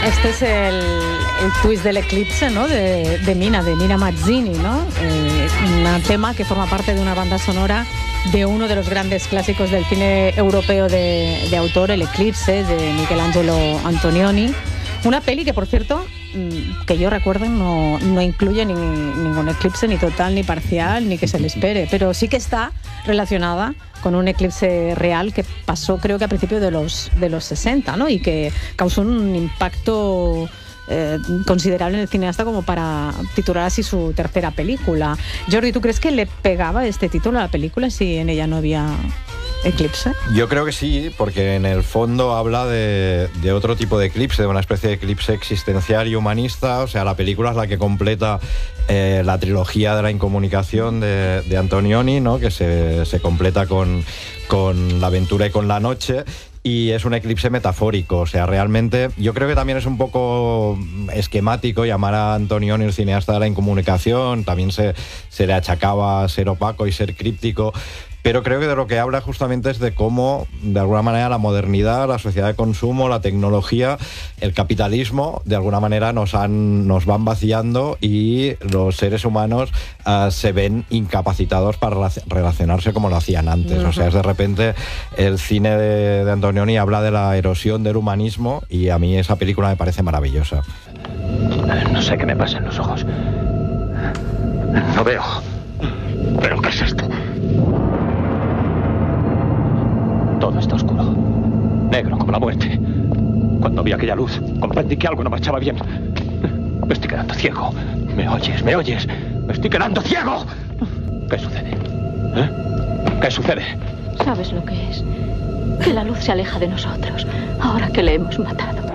Este es el twist del eclipse, ¿no? de Nina Mazzini, ¿no? Un tema que forma parte de una banda sonora de uno de los grandes clásicos del cine europeo de autor, El Eclipse, de Michelangelo Antonioni. Una peli que, por cierto, que yo recuerdo, no incluye ningún eclipse, ni total, ni parcial, ni que se le espere, pero sí que está relacionada con un eclipse real que pasó, creo que a principios de los 60, ¿no? Y que causó un impacto considerable en el cineasta como para titular así su tercera película. Jordi, ¿tú crees que le pegaba este título a la película si en ella no había eclipse? Yo creo que sí, porque en el fondo habla de otro tipo de eclipse, de una especie de eclipse existencial y humanista. O sea, la película es la que completa la trilogía de la incomunicación de Antonioni, ¿no? Que se completa con La aventura y con La noche. Y es un eclipse metafórico, o sea, realmente yo creo que también es un poco esquemático llamar a Antonioni el cineasta de la incomunicación. También se le achacaba ser opaco y ser críptico, pero creo que de lo que habla justamente es de cómo, de alguna manera, la modernidad, la sociedad de consumo, la tecnología, el capitalismo, de alguna manera nos van vaciando y los seres humanos se ven incapacitados para relacionarse como lo hacían antes. O sea, es de repente el cine de Antonioni habla de la erosión del humanismo y a mí esa película me parece maravillosa. No sé qué me pasa en los ojos. No veo. ¿Pero qué es esto? Todo está oscuro, negro como la muerte. Cuando vi aquella luz, comprendí que algo no marchaba bien. Me estoy quedando ciego. ¿Me oyes? ¿Me oyes? ¡Me estoy quedando ciego! ¿Qué sucede? ¿Qué sucede? ¿Sabes lo que es? Que la luz se aleja de nosotros, ahora que le hemos matado.